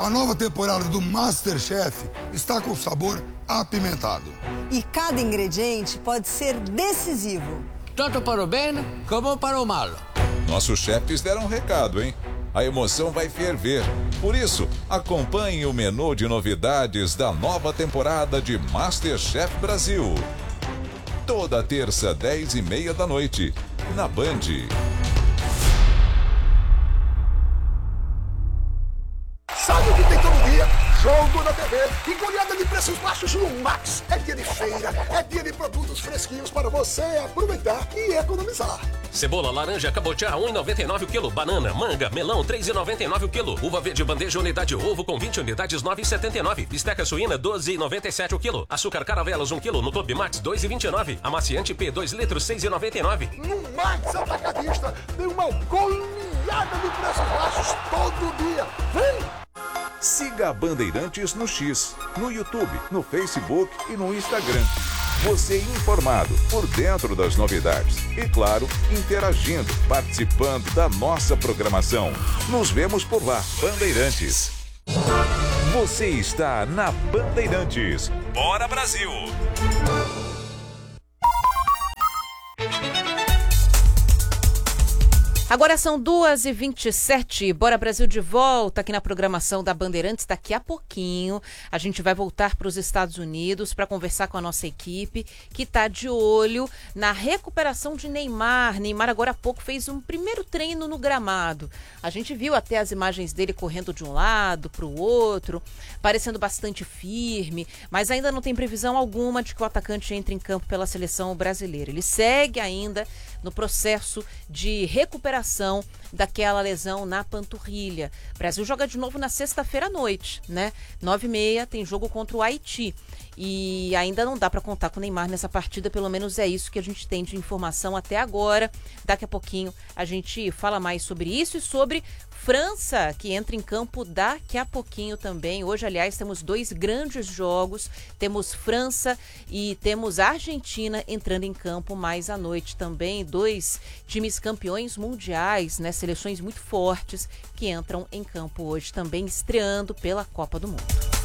A nova temporada do MasterChef está com sabor apimentado. E cada ingrediente pode ser decisivo. Tanto para o bem como para o mal. Nossos chefes deram um recado, hein? A emoção vai ferver. Por isso, acompanhe o menu de novidades da nova temporada de MasterChef Brasil. Toda terça, 10h30 da noite, na Band. Sabe o que tem todo dia? Jogo na TV e goleada de preços baixos no Max. É dia de feira, é dia de produtos fresquinhos para você aproveitar e economizar. Cebola, laranja, cabotiá, 1,99 o quilo. Banana, manga, melão, 3,99 o quilo. Uva verde, bandeja, unidade ovo com 20 unidades, 9,79. Bisteca suína, 12,97 o quilo. Açúcar caravelas, 1 quilo. No Clube Max, 2,29. Amaciante P, 2 litros, 6,99. No Max Atacadista tem uma goleada de preços baixos todo dia. Vem! Siga a Bandeirantes no X, no YouTube, no Facebook e no Instagram. Você informado, por dentro das novidades. E claro, interagindo, participando da nossa programação. Nos vemos por lá, Bandeirantes. Você está na Bandeirantes. Bora, Brasil! Agora são 2h27, Bora Brasil de volta aqui na programação da Bandeirantes. Daqui a pouquinho a gente vai voltar para os Estados Unidos para conversar com a nossa equipe que está de olho na recuperação de Neymar. Neymar agora há pouco fez um primeiro treino no gramado. A gente viu até as imagens dele correndo de um lado para o outro, parecendo bastante firme, mas ainda não tem previsão alguma de que o atacante entre em campo pela seleção brasileira. Ele segue ainda no processo de recuperação daquela lesão na panturrilha. O Brasil joga de novo na sexta-feira à noite, né? 9h30 tem jogo contra o Haiti. E ainda não dá para contar com o Neymar nessa partida, pelo menos é isso que a gente tem de informação até agora. Daqui a pouquinho a gente fala mais sobre isso e sobre França, que entra em campo daqui a pouquinho também. Hoje, aliás, temos 2 grandes jogos. Temos França e temos Argentina entrando em campo mais à noite também. 2 times campeões mundiais, né? Seleções muito fortes que entram em campo hoje também, estreando pela Copa do Mundo.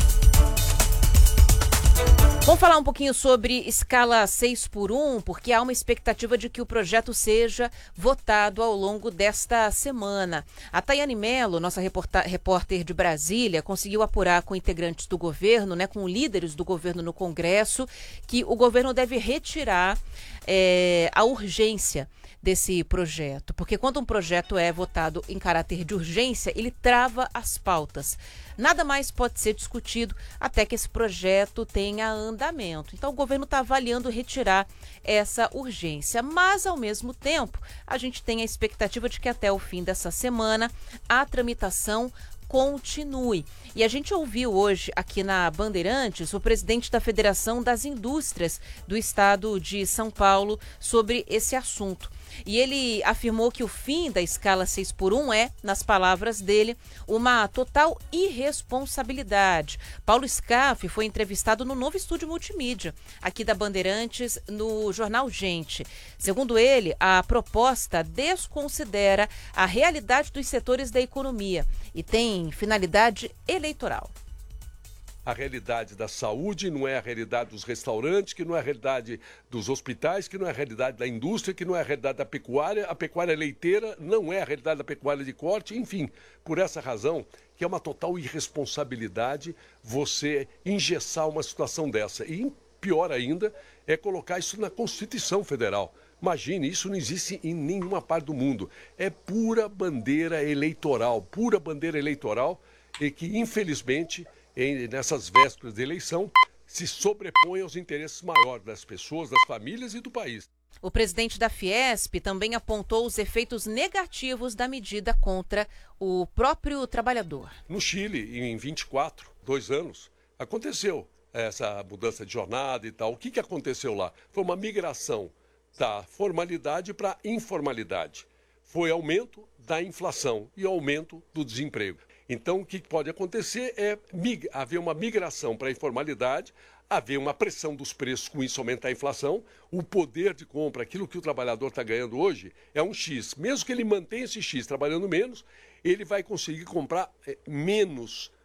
Vamos falar um pouquinho sobre escala 6x1, porque há uma expectativa de que o projeto seja votado ao longo desta semana. A Tayane Mello, nossa repórter de Brasília, conseguiu apurar com integrantes do governo, né, com líderes do governo no Congresso, que o governo deve retirar a urgência desse projeto, porque quando um projeto é votado em caráter de urgência, ele trava as pautas. Nada mais pode ser discutido até que esse projeto tenha andamento. Então, o governo está avaliando retirar essa urgência, mas, ao mesmo tempo, a gente tem a expectativa de que até o fim dessa semana a tramitação continue. E a gente ouviu hoje aqui na Bandeirantes o presidente da Federação das Indústrias do Estado de São Paulo sobre esse assunto. E ele afirmou que o fim da escala 6x1 é, nas palavras dele, uma total irresponsabilidade. Paulo Scaff foi entrevistado no novo estúdio multimídia, aqui da Bandeirantes, no jornal Gente. Segundo ele, a proposta desconsidera a realidade dos setores da economia e tem finalidade eleitoral. A realidade da saúde não é a realidade dos restaurantes, que não é a realidade dos hospitais, que não é a realidade da indústria, que não é a realidade da pecuária. A pecuária leiteira não é a realidade da pecuária de corte. Enfim, por essa razão, que é uma total irresponsabilidade você engessar uma situação dessa. E pior ainda é colocar isso na Constituição Federal. Imagine, isso não existe em nenhuma parte do mundo. É pura bandeira eleitoral e que, infelizmente, nessas vésperas de eleição, se sobrepõe aos interesses maiores das pessoas, das famílias e do país. O presidente da Fiesp também apontou os efeitos negativos da medida contra o próprio trabalhador. No Chile, em 24, 2 anos, aconteceu essa mudança de jornada e tal. O que aconteceu lá? Foi uma migração da formalidade para a informalidade. Foi aumento da inflação e aumento do desemprego. Então, o que pode acontecer é haver uma migração para a informalidade, haver uma pressão dos preços, com isso aumentar a inflação, o poder de compra, aquilo que o trabalhador está ganhando hoje, é um X. Mesmo que ele mantenha esse X trabalhando menos, ele vai conseguir comprar menos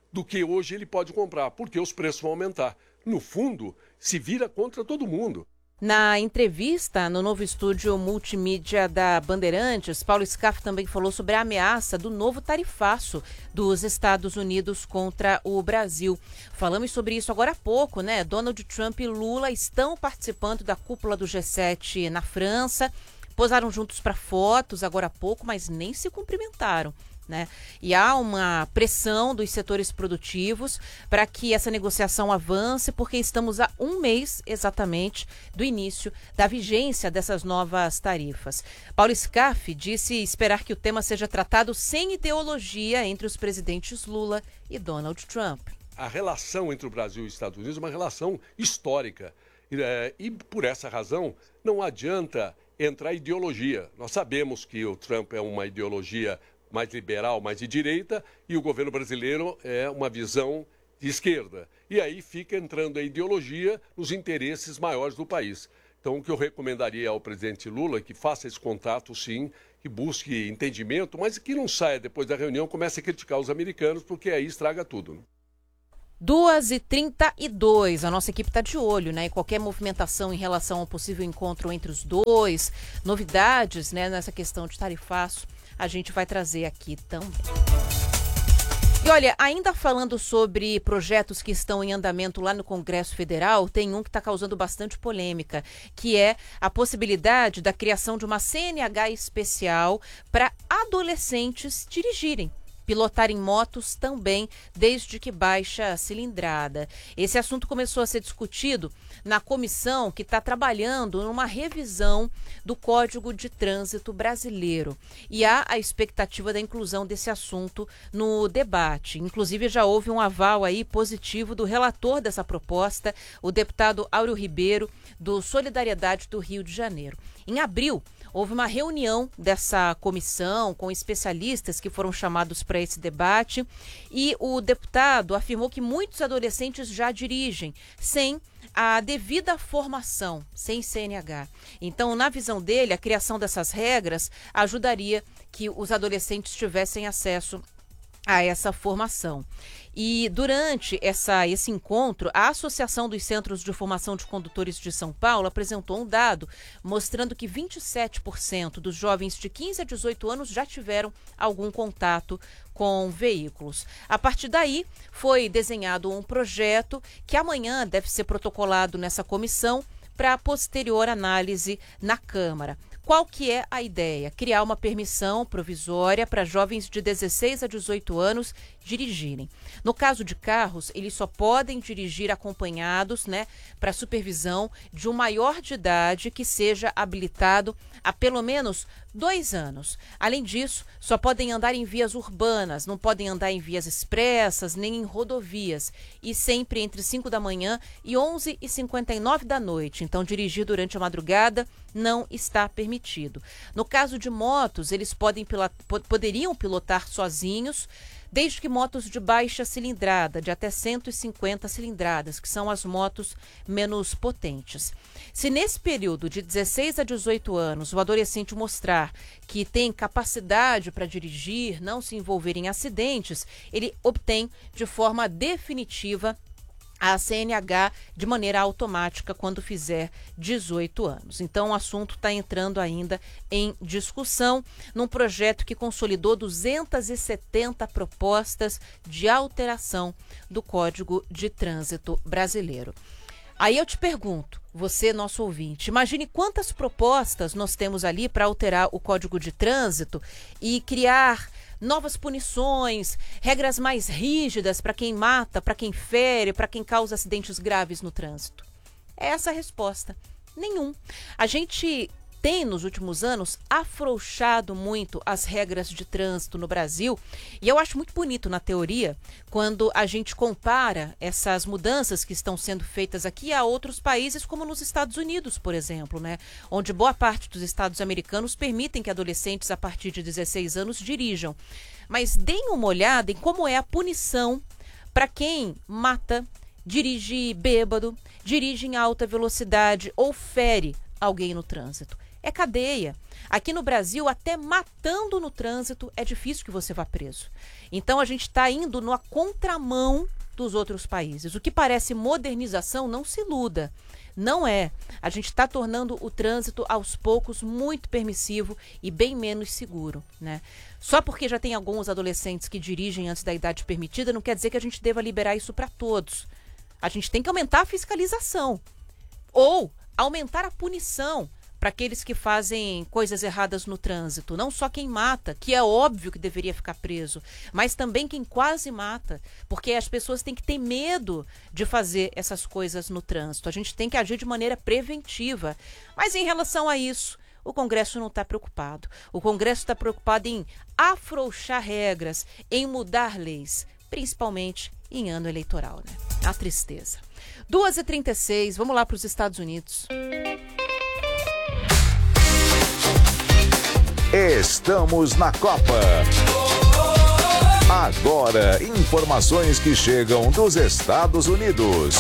do que hoje ele pode comprar, porque os preços vão aumentar. No fundo, se vira contra todo mundo. Na entrevista no novo estúdio multimídia da Bandeirantes, Paulo Scaff também falou sobre a ameaça do novo tarifaço dos Estados Unidos contra o Brasil. Falamos sobre isso agora há pouco, né? Donald Trump e Lula estão participando da cúpula do G7 na França, posaram juntos para fotos agora há pouco, mas nem se cumprimentaram. Né? E há uma pressão dos setores produtivos para que essa negociação avance, porque estamos a um mês exatamente do início da vigência dessas novas tarifas. Paulo Scaff disse esperar que o tema seja tratado sem ideologia entre os presidentes Lula e Donald Trump. A relação entre o Brasil e os Estados Unidos é uma relação histórica. E por essa razão, não adianta entrar ideologia. Nós sabemos que o Trump é uma ideologia mais liberal, mais de direita, e o governo brasileiro é uma visão de esquerda. E aí fica entrando a ideologia nos interesses maiores do país. Então, o que eu recomendaria ao presidente Lula é que faça esse contato, sim, que busque entendimento, mas que não saia depois da reunião, comece a criticar os americanos, porque aí estraga tudo. 2h32, a nossa equipe está de olho, né? E qualquer movimentação em relação ao possível encontro entre os dois, novidades, né, nessa questão de tarifaço, a gente vai trazer aqui também. E olha, ainda falando sobre projetos que estão em andamento lá no Congresso Federal, tem um que está causando bastante polêmica, que é a possibilidade da criação de uma CNH especial para adolescentes dirigirem. Pilotarem motos também, desde que baixa cilindrada. Esse assunto começou a ser discutido na comissão que está trabalhando numa revisão do Código de Trânsito Brasileiro. E há a expectativa da inclusão desse assunto no debate. Inclusive, já houve um aval aí positivo do relator dessa proposta, o deputado Áureo Ribeiro, do Solidariedade do Rio de Janeiro. Em abril, houve uma reunião dessa comissão com especialistas que foram chamados para esse debate e o deputado afirmou que muitos adolescentes já dirigem sem a devida formação, sem CNH. Então, na visão dele, a criação dessas regras ajudaria que os adolescentes tivessem acesso a essa formação. E durante esse encontro, a Associação dos Centros de Formação de Condutores de São Paulo apresentou um dado mostrando que 27% dos jovens de 15 a 18 anos já tiveram algum contato com veículos. A partir daí, foi desenhado um projeto que amanhã deve ser protocolado nessa comissão para posterior análise na Câmara. Qual que é a ideia? Criar uma permissão provisória para jovens de 16 a 18 anos dirigirem. No caso de carros, eles só podem dirigir acompanhados, né, para supervisão de um maior de idade que seja habilitado há pelo menos 2 anos. Além disso, só podem andar em vias urbanas, não podem andar em vias expressas, nem em rodovias. E sempre entre 5 da manhã e 11h59 da noite. Então, dirigir durante a madrugada não está permitido. No caso de motos, eles poderiam pilotar sozinhos, desde que motos de baixa cilindrada, de até 150 cilindradas, que são as motos menos potentes. Se nesse período de 16 a 18 anos o adolescente mostrar que tem capacidade para dirigir, não se envolver em acidentes, ele obtém de forma definitiva a CNH de maneira automática quando fizer 18 anos. Então, o assunto está entrando ainda em discussão num projeto que consolidou 270 propostas de alteração do Código de Trânsito Brasileiro. Aí eu te pergunto, você, nosso ouvinte, imagine quantas propostas nós temos ali para alterar o Código de Trânsito e criar novas punições, regras mais rígidas para quem mata, para quem fere, para quem causa acidentes graves no trânsito. É essa a resposta. Nenhum. A gente tem, nos últimos anos, afrouxado muito as regras de trânsito no Brasil. E eu acho muito bonito, na teoria, quando a gente compara essas mudanças que estão sendo feitas aqui a outros países, como nos Estados Unidos, por exemplo, né? Onde boa parte dos estados americanos permitem que adolescentes a partir de 16 anos dirijam. Mas deem uma olhada em como é a punição para quem mata, dirige bêbado, dirige em alta velocidade ou fere alguém no trânsito. é cadeia. Aqui no Brasil, até matando no trânsito, é difícil que você vá preso. Então a gente está indo na contramão dos outros países. O que parece modernização, não se iluda. Não é. A gente está tornando o trânsito, aos poucos, muito permissivo e bem menos seguro, né? Só porque já tem alguns adolescentes que dirigem antes da idade permitida, não quer dizer que a gente deva liberar isso para todos. A gente tem que aumentar a fiscalização. Ou aumentar a punição para aqueles que fazem coisas erradas no trânsito. Não só quem mata, que é óbvio que deveria ficar preso, mas também quem quase mata, porque as pessoas têm que ter medo de fazer essas coisas no trânsito. A gente tem que agir de maneira preventiva. Mas em relação a isso, o Congresso não está preocupado. O Congresso está preocupado em afrouxar regras, em mudar leis, principalmente em ano eleitoral, né? A tristeza. 2h36, vamos lá para os Estados Unidos. Estamos na Copa. Agora, informações que chegam dos Estados Unidos.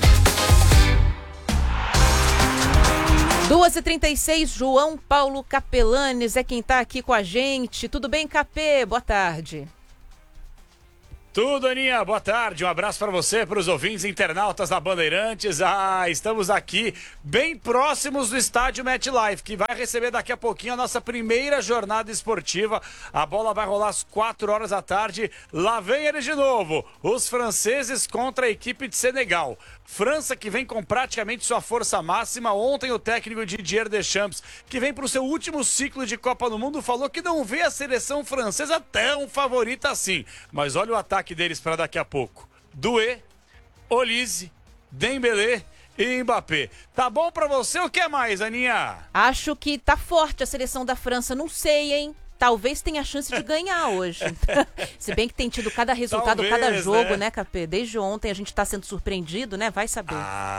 2h36, João Paulo Capelanes é quem está aqui com a gente. Tudo bem, Capê? Boa tarde. Tudo, Aninha, boa tarde, um abraço para você, para os ouvintes internautas da Bandeirantes. Estamos aqui bem próximos do estádio MetLife, que vai receber daqui a pouquinho a nossa primeira jornada esportiva. A bola vai rolar às 4 horas da tarde. Lá vem eles de novo, os franceses contra a equipe de Senegal. França que vem com praticamente sua força máxima. Ontem o técnico Didier Deschamps, que vem para o seu último ciclo de Copa do Mundo, falou que não vê a seleção francesa tão favorita assim. Mas olha o ataque deles para daqui a pouco. Doué, Olise, Dembélé e Mbappé. Tá bom para você? O que mais, Aninha? Acho que tá forte a seleção da França, não sei, hein? Talvez tenha chance de ganhar hoje. Se bem que tem tido cada resultado, talvez, cada jogo, né, Capê? Desde ontem a gente tá sendo surpreendido, né? Vai saber.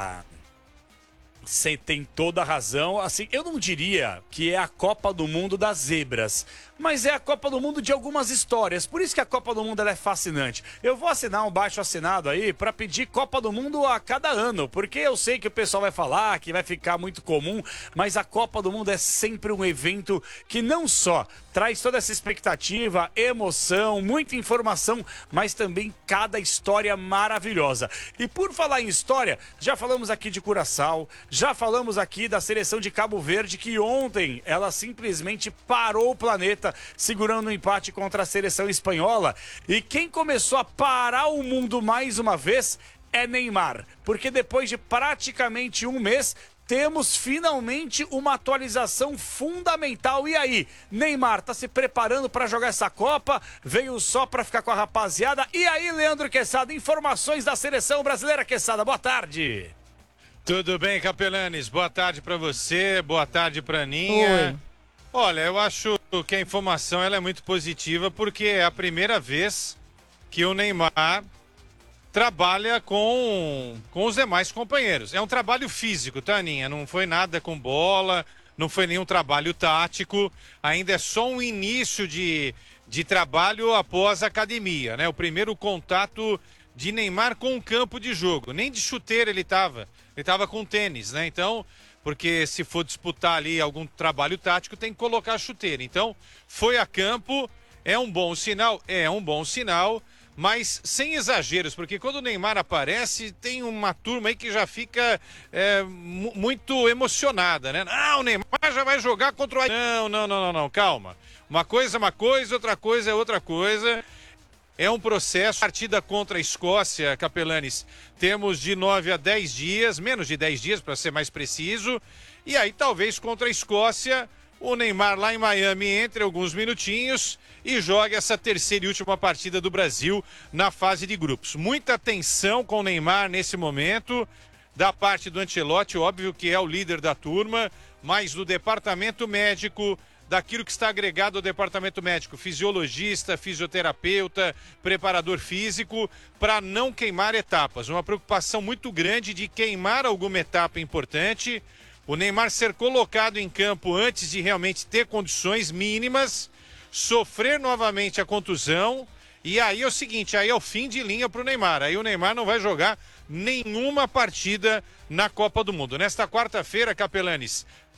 Você tem toda a razão. Assim, eu não diria que é a Copa do Mundo das zebras, mas é a Copa do Mundo de algumas histórias. Por isso que a Copa do Mundo ela é fascinante. Eu vou assinar um baixo assinado aí para pedir Copa do Mundo a cada ano, porque eu sei que o pessoal vai falar que vai ficar muito comum, mas a Copa do Mundo é sempre um evento que não só traz toda essa expectativa, emoção, muita informação, mas também cada história maravilhosa. E por falar em história, já falamos aqui de Curaçao, já falamos aqui da seleção de Cabo Verde, que ontem ela simplesmente parou o planeta, segurando um empate contra a seleção espanhola. E quem começou a parar o mundo mais uma vez é Neymar, porque depois de praticamente um mês, temos finalmente uma atualização fundamental. E aí, Neymar tá se preparando para jogar essa Copa? Veio só para ficar com a rapaziada? E aí, Leandro Quezada, informações da seleção brasileira. Quezada, boa tarde. Tudo bem, Capelanes? Boa tarde para você, boa tarde para Aninha. Oi. Olha, eu acho que a informação ela é muito positiva, porque é a primeira vez que o Neymar trabalha com os demais companheiros. É um trabalho físico, tá, Aninha? Não foi nada com bola, não foi nenhum trabalho tático, ainda é só um início de trabalho após a academia, né? O primeiro contato de Neymar com o campo de jogo. Nem de chuteira ele estava com tênis, né? Então, porque se for disputar ali algum trabalho tático, tem que colocar a chuteira. Então, foi a campo, é um bom sinal, mas sem exageros, porque quando o Neymar aparece, tem uma turma aí que já fica muito emocionada, né? Não, o Neymar já vai jogar contra o... Não, calma. Uma coisa é uma coisa, outra coisa é outra coisa. É um processo. Partida contra a Escócia, Capelanes, temos de 9 a 10 dias, menos de 10 dias para ser mais preciso. E aí talvez contra a Escócia, o Neymar lá em Miami entre alguns minutinhos e jogue essa terceira e última partida do Brasil na fase de grupos. Muita atenção com o Neymar nesse momento, da parte do Ancelotti, óbvio que é o líder da turma, mas do departamento médico, daquilo que está agregado ao departamento médico, fisiologista, fisioterapeuta, preparador físico, para não queimar etapas. Uma preocupação muito grande de queimar alguma etapa importante, o Neymar ser colocado em campo antes de realmente ter condições mínimas, sofrer novamente a contusão, e aí é o seguinte, aí é o fim de linha para o Neymar. Aí o Neymar não vai jogar nenhuma partida na Copa do Mundo. Nesta quarta-feira, Capelanes,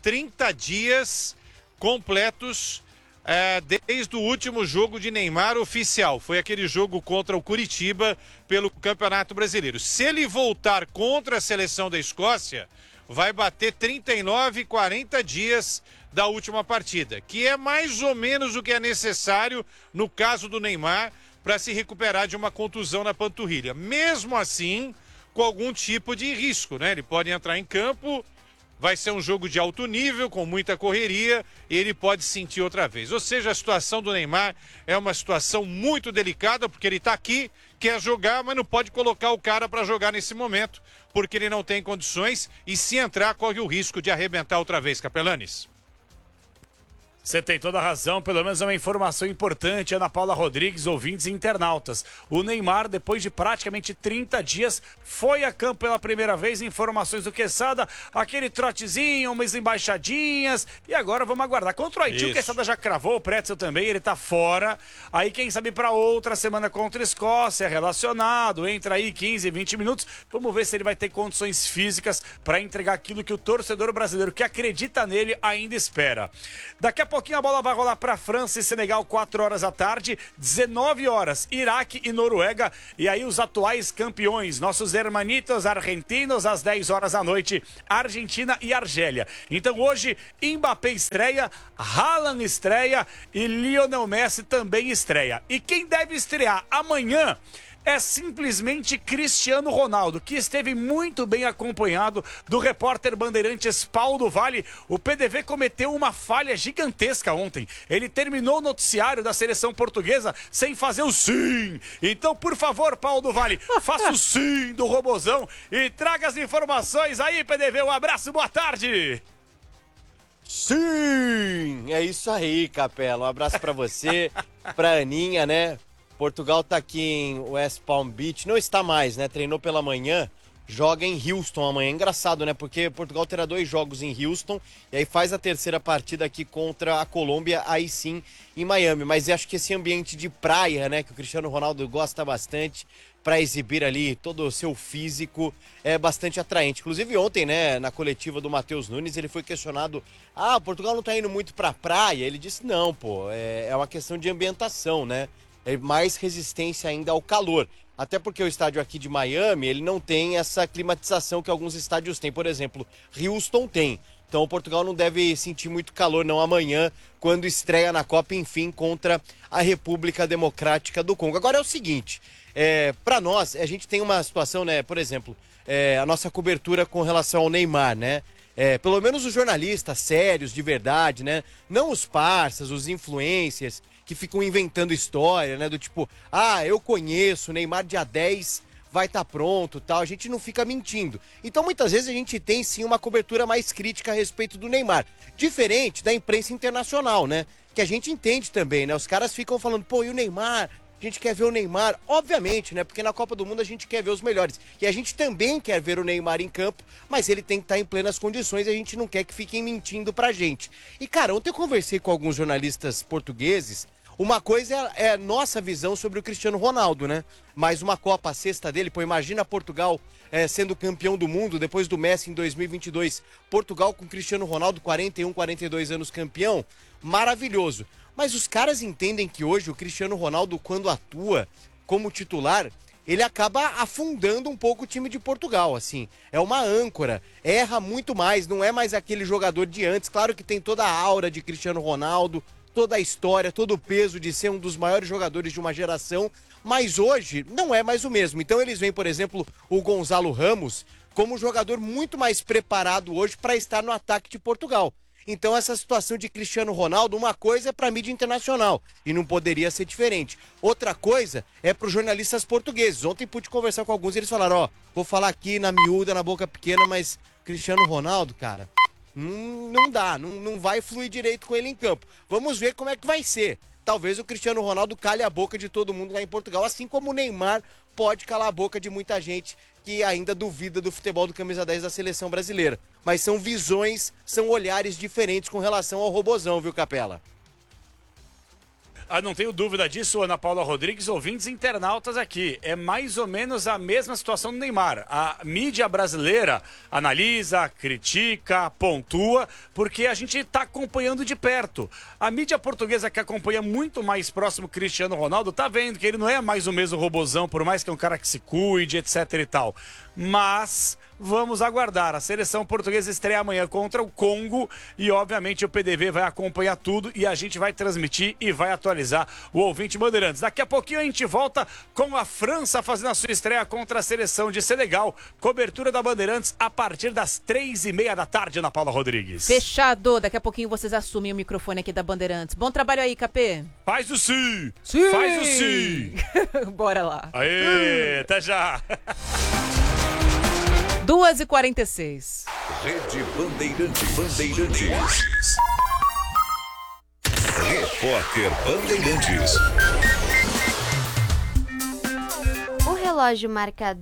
30 dias completos desde o último jogo de Neymar oficial. Foi aquele jogo contra o Curitiba pelo Campeonato Brasileiro. Se ele voltar contra a seleção da Escócia, vai bater 39, 40 dias da última partida, que é mais ou menos o que é necessário no caso do Neymar para se recuperar de uma contusão na panturrilha. Mesmo assim, com algum tipo de risco, né? Ele pode entrar em campo, vai ser um jogo de alto nível, com muita correria, e ele pode sentir outra vez. Ou seja, a situação do Neymar é uma situação muito delicada, porque ele está aqui, quer jogar, mas não pode colocar o cara para jogar nesse momento, porque ele não tem condições, e se entrar, corre o risco de arrebentar outra vez, Capelanes. Você tem toda a razão, pelo menos é uma informação importante, Ana Paula Rodrigues, ouvintes e internautas. O Neymar, depois de praticamente 30 dias, foi a campo pela primeira vez, informações do Quesada, aquele trotezinho, umas embaixadinhas, e agora vamos aguardar. Contra o Haiti, o Quesada já cravou, o Pretzel também, ele tá fora. Aí quem sabe para outra semana contra a Escócia, relacionado, entra aí 15, 20 minutos, vamos ver se ele vai ter condições físicas para entregar aquilo que o torcedor brasileiro que acredita nele ainda espera. Daqui a pouquinho a bola vai rolar para França e Senegal, 4 horas da tarde, 19 horas, Iraque e Noruega, e aí os atuais campeões, nossos hermanitos argentinos, às 10 horas da noite, Argentina e Argélia. Então hoje, Mbappé estreia, Haaland estreia e Lionel Messi também estreia. E quem deve estrear amanhã é simplesmente Cristiano Ronaldo, que esteve muito bem acompanhado do repórter bandeirantes Paulo Vale. O PDV cometeu uma falha gigantesca ontem. Ele terminou o noticiário da seleção portuguesa sem fazer o sim. Então, por favor, Paulo Vale, faça o sim do robozão e traga as informações aí, PDV. Um abraço, boa tarde. Sim, é isso aí, Capela. Um abraço pra você, pra Aninha, né? Portugal tá aqui em West Palm Beach, não está mais, né? Treinou pela manhã, joga em Houston amanhã. Engraçado, né? Porque Portugal terá 2 jogos em Houston e aí faz a terceira partida aqui contra a Colômbia, aí sim em Miami. Mas eu acho que esse ambiente de praia, né? Que o Cristiano Ronaldo gosta bastante para exibir ali todo o seu físico, é bastante atraente. Inclusive ontem, né? Na coletiva do Matheus Nunes, ele foi questionado: Portugal não tá indo muito pra praia? Ele disse: não, pô, é uma questão de ambientação, né? É mais resistência ainda ao calor. Até porque o estádio aqui de Miami, ele não tem essa climatização que alguns estádios têm. Por exemplo, Houston tem. Então o Portugal não deve sentir muito calor não amanhã, quando estreia na Copa, enfim, contra a República Democrática do Congo. Agora é o seguinte, para nós, a gente tem uma situação, né? Por exemplo, a nossa cobertura com relação ao Neymar, né? Pelo menos os jornalistas sérios, de verdade, né? Não os parças, os influencers que ficam inventando história, né? Do tipo, eu conheço, o Neymar dia 10 vai estar pronto, tal. A gente não fica mentindo. Então, muitas vezes, a gente tem, sim, uma cobertura mais crítica a respeito do Neymar. Diferente da imprensa internacional, né? Que a gente entende também, né? Os caras ficam falando, pô, e o Neymar? A gente quer ver o Neymar, obviamente, né? Porque na Copa do Mundo a gente quer ver os melhores. E a gente também quer ver o Neymar em campo, mas ele tem que estar em plenas condições e a gente não quer que fiquem mentindo pra gente. E, cara, ontem eu conversei com alguns jornalistas portugueses. Uma coisa é a nossa visão sobre o Cristiano Ronaldo, né? Mais uma Copa, a sexta dele, pô, imagina Portugal sendo campeão do mundo depois do Messi em 2022. Portugal com Cristiano Ronaldo, 41, 42 anos campeão, maravilhoso. Mas os caras entendem que hoje o Cristiano Ronaldo, quando atua como titular, ele acaba afundando um pouco o time de Portugal, assim. É uma âncora, erra muito mais, não é mais aquele jogador de antes. Claro que tem toda a aura de Cristiano Ronaldo, toda a história, todo o peso de ser um dos maiores jogadores de uma geração, mas hoje não é mais o mesmo. Então eles veem, por exemplo, o Gonzalo Ramos como um jogador muito mais preparado hoje para estar no ataque de Portugal. Então essa situação de Cristiano Ronaldo, uma coisa é para a mídia internacional e não poderia ser diferente. Outra coisa é para os jornalistas portugueses. Ontem pude conversar com alguns e eles falaram, vou falar aqui na miúda, na boca pequena, mas Cristiano Ronaldo, cara, não dá, não vai fluir direito com ele em campo. Vamos ver como é que vai ser. Talvez o Cristiano Ronaldo cale a boca de todo mundo lá em Portugal, assim como o Neymar pode calar a boca de muita gente que ainda duvida do futebol do camisa 10 da seleção brasileira. Mas são visões, são olhares diferentes com relação ao robozão, viu, Capela? Não tenho dúvida disso, Ana Paula Rodrigues, ouvintes internautas aqui. É mais ou menos a mesma situação do Neymar. A mídia brasileira analisa, critica, pontua, porque a gente está acompanhando de perto. A mídia portuguesa, que acompanha muito mais próximo o Cristiano Ronaldo, tá vendo que ele não é mais o mesmo robozão, por mais que é um cara que se cuide, etc e tal. Mas vamos aguardar. A seleção portuguesa estreia amanhã contra o Congo e, obviamente, o PDV vai acompanhar tudo e a gente vai transmitir e vai atualizar o ouvinte Bandeirantes. Daqui a pouquinho a gente volta com a França fazendo a sua estreia contra a seleção de Senegal. Cobertura da Bandeirantes a partir das 3h30 da tarde, Ana Paula Rodrigues. Fechado. Daqui a pouquinho vocês assumem o microfone aqui da Bandeirantes. Bom trabalho aí, Capê. Faz o sim! Sim! Faz o sim! Bora lá. Aê, até já! 2h46. Rede Bandeirantes. Repórter Bandeirantes. O relógio marca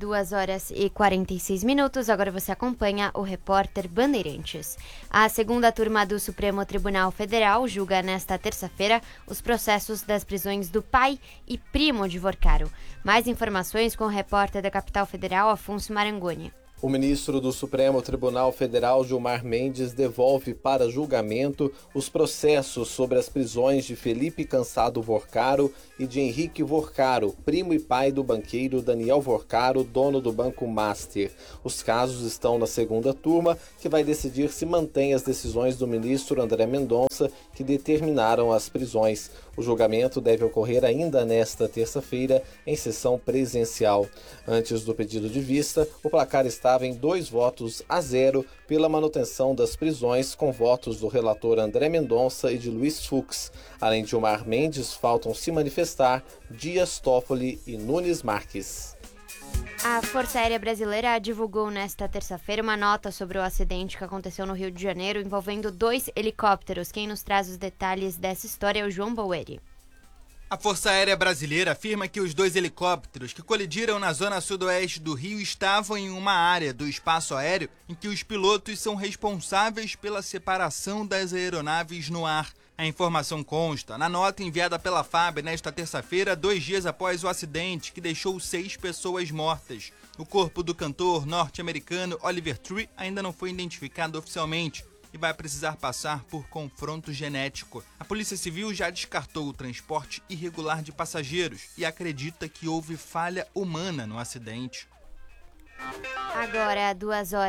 2h46. Agora você acompanha o Repórter Bandeirantes. A segunda turma do Supremo Tribunal Federal julga nesta terça-feira os processos das prisões do pai e primo de Vorcaro. Mais informações com o repórter da Capital Federal, Afonso Marangoni. O ministro do Supremo Tribunal Federal, Gilmar Mendes, devolve para julgamento os processos sobre as prisões de Felipe Cansado Vorcaro e de Henrique Vorcaro, primo e pai do banqueiro Daniel Vorcaro, dono do Banco Master. Os casos estão na segunda turma, que vai decidir se mantém as decisões do ministro André Mendonça, que determinaram as prisões. O julgamento deve ocorrer ainda nesta terça-feira, em sessão presencial. Antes do pedido de vista, o placar estava em 2-0 pela manutenção das prisões, com votos do relator André Mendonça e de Luiz Fux. Além de Gilmar Mendes, faltam se manifestar Dias Toffoli e Nunes Marques. A Força Aérea Brasileira divulgou nesta terça-feira uma nota sobre o acidente que aconteceu no Rio de Janeiro envolvendo 2 helicópteros. Quem nos traz os detalhes dessa história é o João Baueri. A Força Aérea Brasileira afirma que os 2 helicópteros que colidiram na zona sudoeste do Rio estavam em uma área do espaço aéreo em que os pilotos são responsáveis pela separação das aeronaves no ar. A informação consta na nota enviada pela FAB nesta terça-feira, 2 dias após o acidente que deixou 6 pessoas mortas. O corpo do cantor norte-americano Oliver Tree ainda não foi identificado oficialmente e vai precisar passar por confronto genético. A Polícia Civil já descartou o transporte irregular de passageiros e acredita que houve falha humana no acidente. Agora,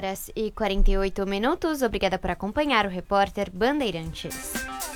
2h48. Obrigada por acompanhar o Repórter Bandeirantes.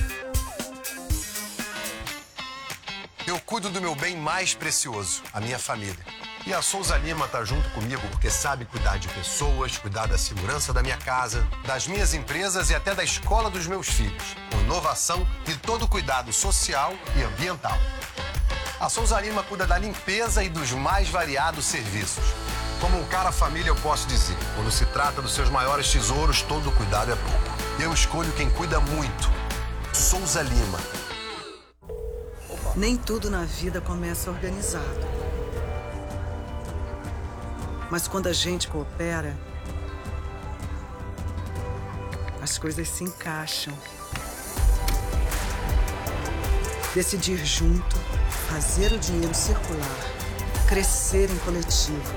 Eu cuido do meu bem mais precioso, a minha família. E a Souza Lima tá junto comigo porque sabe cuidar de pessoas, cuidar da segurança da minha casa, das minhas empresas e até da escola dos meus filhos, com inovação e todo o cuidado social e ambiental. A Souza Lima cuida da limpeza e dos mais variados serviços. Como um cara família, eu posso dizer, quando se trata dos seus maiores tesouros, todo cuidado é pouco. Eu escolho quem cuida muito. Souza Lima. Nem tudo na vida começa organizado. Mas quando a gente coopera, as coisas se encaixam. Decidir junto, fazer o dinheiro circular, crescer em coletivo.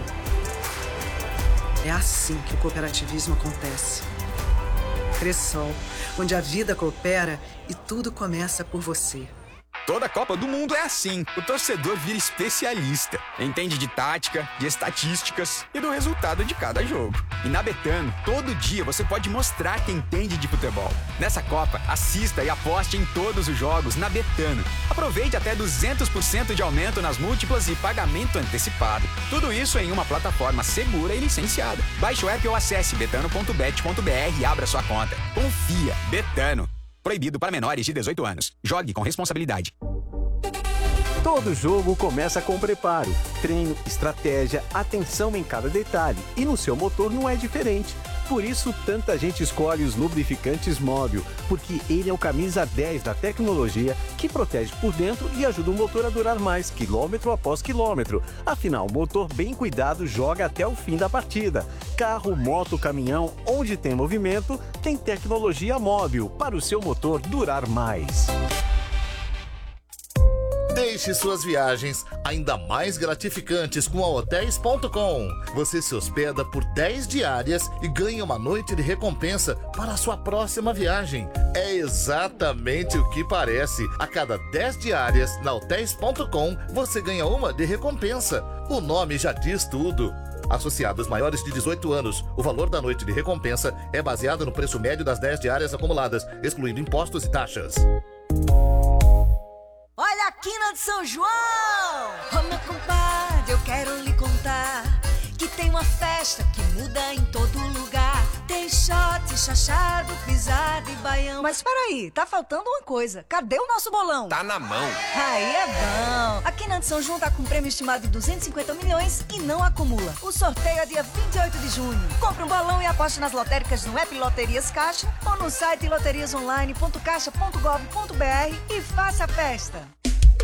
É assim que o cooperativismo acontece. Cressol, onde a vida coopera e tudo começa por você. Toda Copa do Mundo é assim. O torcedor vira especialista. Entende de tática, de estatísticas e do resultado de cada jogo. E na Betano, todo dia você pode mostrar que entende de futebol. Nessa Copa, assista e aposte em todos os jogos na Betano. Aproveite até 200% de aumento nas múltiplas e pagamento antecipado. Tudo isso em uma plataforma segura e licenciada. Baixe o app ou acesse betano.bet.br e abra sua conta. Confia. Betano. Proibido para menores de 18 anos. Jogue com responsabilidade. Todo jogo começa com preparo, treino, estratégia, atenção em cada detalhe. E no seu motor não é diferente. Por isso, tanta gente escolhe os lubrificantes Móbil, porque ele é o camisa 10 da tecnologia que protege por dentro e ajuda o motor a durar mais, quilômetro após quilômetro. Afinal, o motor bem cuidado joga até o fim da partida. Carro, moto, caminhão, onde tem movimento, tem tecnologia Móbil para o seu motor durar mais. Deixe suas viagens ainda mais gratificantes com a Hotels.com. Você se hospeda por 10 diárias e ganha uma noite de recompensa para a sua próxima viagem. É exatamente o que parece. A cada 10 diárias na Hotels.com, você ganha uma de recompensa. O nome já diz tudo. Associados maiores de 18 anos, o valor da noite de recompensa é baseado no preço médio das 10 diárias acumuladas, excluindo impostos e taxas. Olha a quina de São João! Ô meu compadre, eu quero lhe contar que tem uma festa que muda em todo lugar. Tem shot, chachado, pisado e baião. Mas peraí, tá faltando uma coisa. Cadê o nosso bolão? Tá na mão. Aí é bom. A Quina de São João tá com um prêmio estimado de 250 milhões e não acumula. O sorteio é dia 28 de junho. Compre um bolão e aposte nas lotéricas no app Loterias Caixa ou no site loteriasonline.caixa.gov.br e faça a festa.